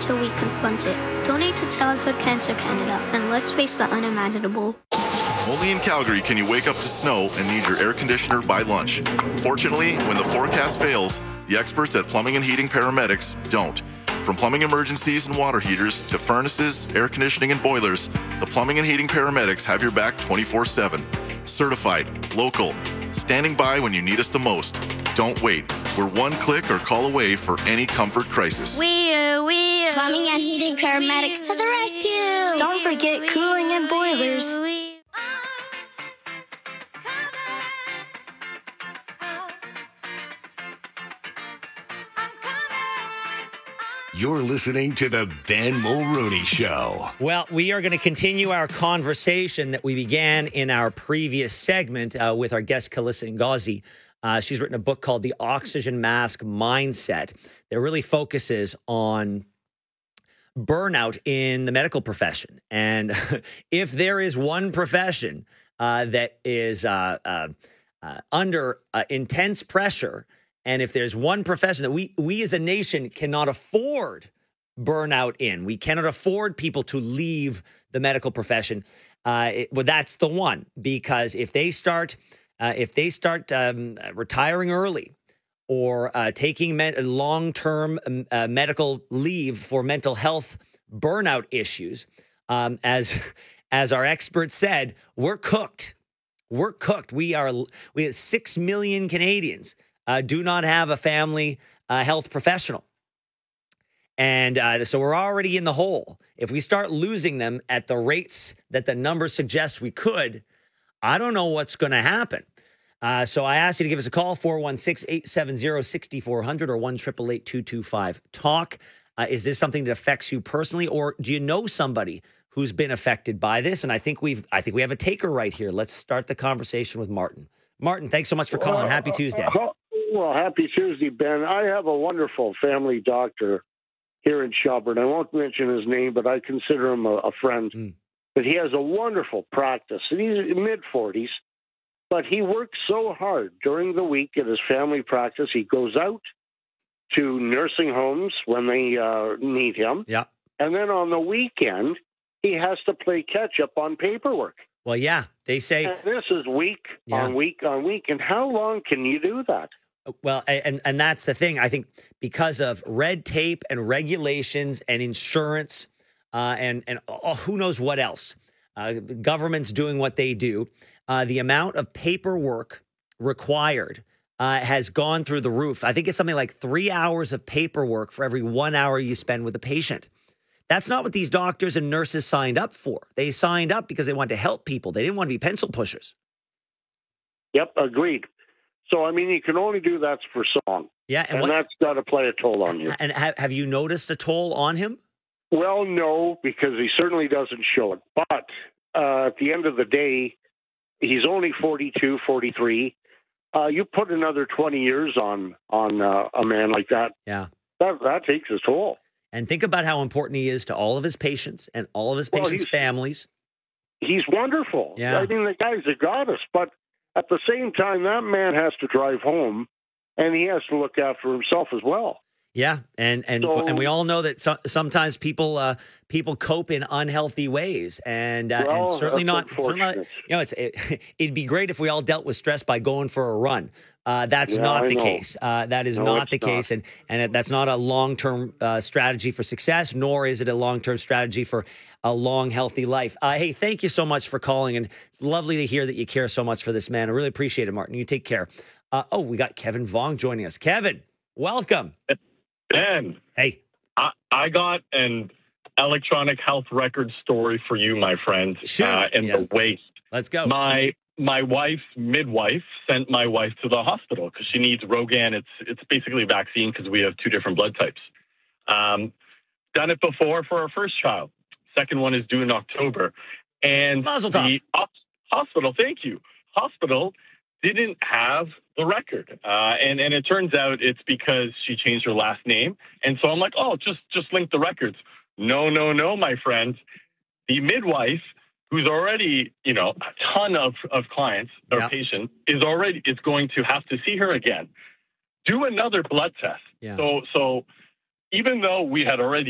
until we confront it. Donate to Childhood Cancer Canada, and let's face the unimaginable. Only in Calgary can you wake up to snow and need your air conditioner by lunch. Fortunately, when the forecast fails, the experts at Plumbing and Heating Paramedics don't. From plumbing emergencies and water heaters to furnaces, air conditioning, and boilers, the Plumbing and Heating Paramedics have your back 24/7. Certified, local, standing by when you need us the most. Don't wait. We're one click or call away for any comfort crisis. Plumbing and Heating Paramedics to the rescue. Don't forget cooling and boilers. You're listening to the Ben Mulrooney Show. Well, we are going to continue our conversation that we began in our previous segment with our guest, Calissa Ngozi. She's written a book called The Oxygen Mask Mindset that really focuses on burnout in the medical profession. And if there is one profession that is under intense pressure, and if there's one profession that we as a nation cannot afford burnout in, we cannot afford people to leave the medical profession, well, that's the one. Because if they start retiring early or taking long-term medical leave for mental health burnout issues, as our expert said, we're cooked. We're cooked. We have 6 million Canadians do not have a family health professional. And so we're already in the hole. If we start losing them at the rates that the numbers suggest we could, I don't know what's going to happen. So I asked you to give us a call, 416-870-6400 or 1-888-225-TALK. Is this something that affects you personally, or do you know somebody who's been affected by this? And I think we have a taker right here. Let's start the conversation with Martin. Martin, thanks so much for calling. Happy Tuesday. Well, happy Tuesday, Ben. I have a wonderful family doctor here in Shelburne. I won't mention his name, but I consider him a friend. But he has a wonderful practice, and he's in mid-40s. But he works so hard during the week at his family practice. He goes out to nursing homes when they need him. Yeah. And then on the weekend, he has to play catch-up on paperwork. Well, yeah, they say... And this is week on week on week. And how long can you do that? Well, and that's the thing. I think because of red tape and regulations and insurance and who knows what else, government's doing what they do, the amount of paperwork required has gone through the roof. I think it's something like 3 hours of paperwork for every 1 hour you spend with a patient. That's not what these doctors and nurses signed up for. They signed up because they wanted to help people. They didn't want to be pencil pushers. Yep, agreed. So, I mean, you can only do that for so long. Yeah, and that's got to play a toll on you. And have you noticed a toll on him? Well, no, because he certainly doesn't show it. But at the end of the day, he's only 42, 43. You put another 20 years on a man like that. Yeah. That takes a toll. And think about how important he is to all of his patients and all of his patients' families. He's wonderful. Yeah. I mean, the guy's a goddess. But at the same time, that man has to drive home, and he has to look after himself as well. Yeah, and we all know that sometimes people cope in unhealthy ways, and certainly not. It'd be great if we all dealt with stress by going for a run. That's not the case. That is not the case, and that's not a long-term strategy for success, nor is it a long-term strategy for a long, healthy life. Hey, thank you so much for calling, and it's lovely to hear that you care so much for this man. I really appreciate it, Martin. You take care. We got Kevin Vong joining us. Kevin, welcome. Ben, hey, I got an electronic health record story for you, my friend. The waste. Let's go. My wife's midwife sent my wife to the hospital because she needs Rogan. It's basically a vaccine because we have two different blood types. Done it before for our first child. Second one is due in October. And the hospital, thank you, hospital didn't have the record. And it turns out it's because she changed her last name. And so I'm like, just link the records. No, my friend. The midwife, who's already, a ton of clients or patients, is going to have to see her again. Do another blood test. Yeah. So even though we had already